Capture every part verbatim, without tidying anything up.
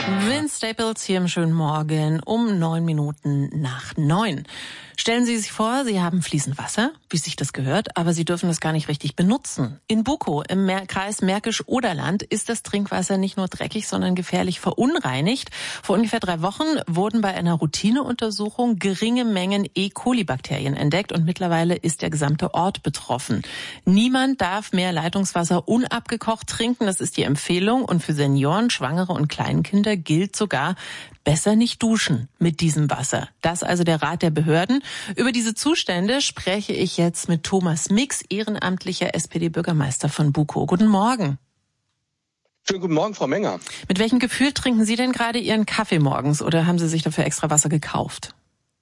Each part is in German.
Vince Staples hier im schönen Morgen um neun Minuten nach neun. Stellen Sie sich vor, Sie haben fließend Wasser, wie sich das gehört, aber Sie dürfen das gar nicht richtig benutzen. In Bukow im Mer- Kreis Märkisch-Oderland ist das Trinkwasser nicht nur dreckig, sondern gefährlich verunreinigt. Vor ungefähr drei Wochen wurden bei einer Routineuntersuchung geringe Mengen E. coli-Bakterien entdeckt und mittlerweile ist der gesamte Ort betroffen. Niemand darf mehr Leitungswasser unabgekocht trinken, das ist die Empfehlung. Und für Senioren, Schwangere und Kleinkinder gilt sogar, besser nicht duschen mit diesem Wasser. Das also der Rat der Behörden. Über diese Zustände spreche ich jetzt mit Thomas Mix, ehrenamtlicher S P D-Bürgermeister von Bukow. Guten Morgen. Schönen guten Morgen, Frau Menger. Mit welchem Gefühl trinken Sie denn gerade Ihren Kaffee morgens oder haben Sie sich dafür extra Wasser gekauft?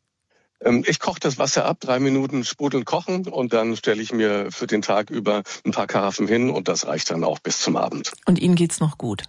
Ich koche das Wasser ab, drei Minuten sprudeln kochen und dann stelle ich mir für den Tag über ein paar Karaffen hin und das reicht dann auch bis zum Abend. Und Ihnen geht's noch gut?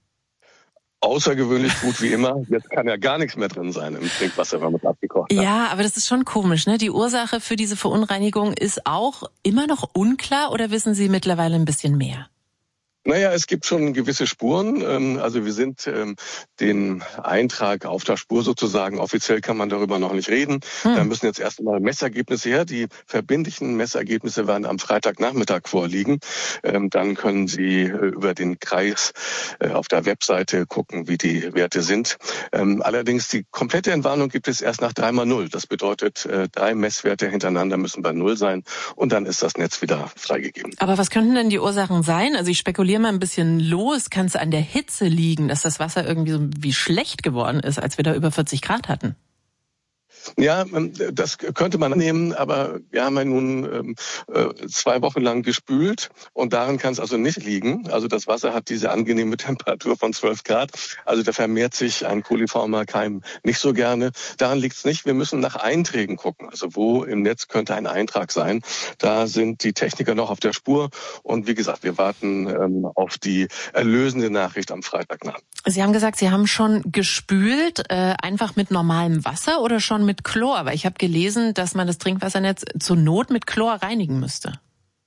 Außergewöhnlich gut wie immer. Jetzt kann ja gar nichts mehr drin sein im Trinkwasser, wenn man es abgekocht hat. Ja, aber das ist schon komisch, ne? Die Ursache für diese Verunreinigung ist auch immer noch unklar oder wissen Sie mittlerweile ein bisschen mehr? Naja, es gibt schon gewisse Spuren. Also wir sind den Eintrag auf der Spur sozusagen, offiziell kann man darüber noch nicht reden. Hm. Da müssen jetzt erst einmal Messergebnisse her. Die verbindlichen Messergebnisse werden am Freitagnachmittag vorliegen. Dann können Sie über den Kreis auf der Webseite gucken, wie die Werte sind. Allerdings die komplette Entwarnung gibt es erst nach drei mal null. Das bedeutet, drei Messwerte hintereinander müssen bei null sein und dann ist das Netz wieder freigegeben. Aber was könnten denn die Ursachen sein? Also ich spekuliere mal ein bisschen los. Kann es an der Hitze liegen, dass das Wasser irgendwie so wie schlecht geworden ist, als wir da über vierzig Grad hatten? Ja, das könnte man nehmen, aber wir haben ja nun äh, zwei Wochen lang gespült und daran kann es also nicht liegen. Also das Wasser hat diese angenehme Temperatur von zwölf Grad. Also da vermehrt sich ein coliformer Keim nicht so gerne. Daran liegt es nicht. Wir müssen nach Einträgen gucken. Also wo im Netz könnte ein Eintrag sein? Da sind die Techniker noch auf der Spur. Und wie gesagt, wir warten ähm, auf die erlösende Nachricht am Freitag nach. Sie haben gesagt, Sie haben schon gespült, äh, einfach mit normalem Wasser oder schon mit Chlor? Aber ich habe gelesen, dass man das Trinkwassernetz zur Not mit Chlor reinigen müsste.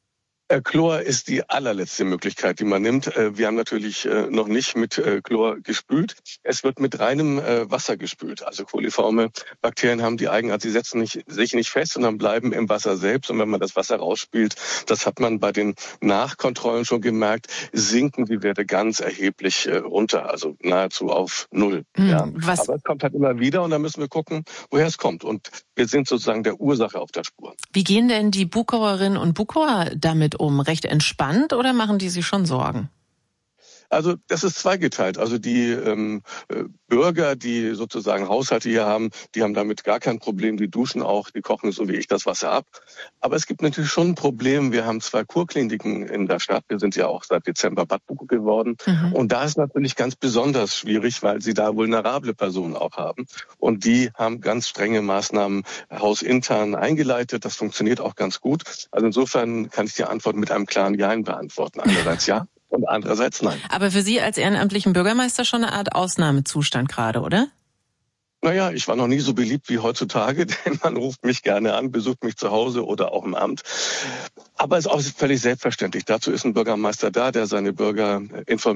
Chlor ist die allerletzte Möglichkeit, die man nimmt. Wir haben natürlich noch nicht mit Chlor gespült. Es wird mit reinem Wasser gespült. Also coliforme Bakterien haben die Eigenart, sie setzen nicht, sich nicht fest, sondern bleiben im Wasser selbst. Und wenn man das Wasser rausspült, das hat man bei den Nachkontrollen schon gemerkt, sinken die Werte ganz erheblich runter, also nahezu auf Null. Hm, ja. was? Aber es kommt halt immer wieder und da müssen wir gucken, woher es kommt. Und wir sind sozusagen der Ursache auf der Spur. Wie gehen denn die Bukauerinnen und Bukauer damit um? Recht entspannt oder machen die sich schon Sorgen? Also das ist zweigeteilt. Also die ähm, Bürger, die sozusagen Haushalte hier haben, die haben damit gar kein Problem. Die duschen auch, die kochen so wie ich das Wasser ab. Aber es gibt natürlich schon ein Problem. Wir haben zwei Kurkliniken in der Stadt. Wir sind ja auch seit Dezember Bad Bukow geworden. Mhm. Und da ist natürlich ganz besonders schwierig, weil sie da vulnerable Personen auch haben. Und die haben ganz strenge Maßnahmen hausintern eingeleitet. Das funktioniert auch ganz gut. Also insofern kann ich die Antwort mit einem klaren Jein beantworten. Einerseits ja. Und andererseits nein. Aber für Sie als ehrenamtlichen Bürgermeister schon eine Art Ausnahmezustand gerade, oder? Naja, ich war noch nie so beliebt wie heutzutage, denn man ruft mich gerne an, besucht mich zu Hause oder auch im Amt. Aber es ist auch völlig selbstverständlich. Dazu ist ein Bürgermeister da, der seine Bürger informiert.